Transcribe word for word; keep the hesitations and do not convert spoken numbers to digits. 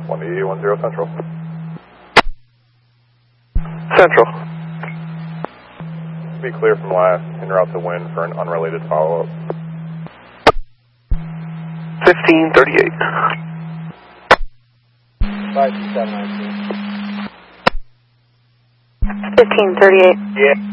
one eight one zero Central. Central. Be clear from last, en route to wind for an unrelated follow-up. fifteen thirty-eight. five two seven nine two. fifteen thirty-eight. Yeah.